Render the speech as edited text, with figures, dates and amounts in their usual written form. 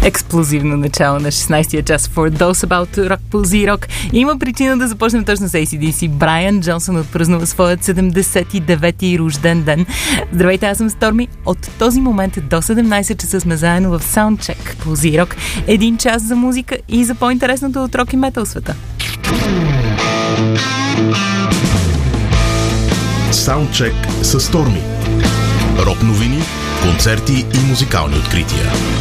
Експлозивно начало на 16-я час for those about to rock Пълзи рок. Има причина да започнем точно с AC/DC. Брайан Джонсън отпразнува своят 79-ти рожден ден. Здравейте, аз съм Сторми. От този момент до 17 часа сме заедно в Soundcheck Пълзи рок. 1 час за музика и за по-интересното от рок и метал света. Soundcheck с Сторми. Рок новини, концерти и музикални открития.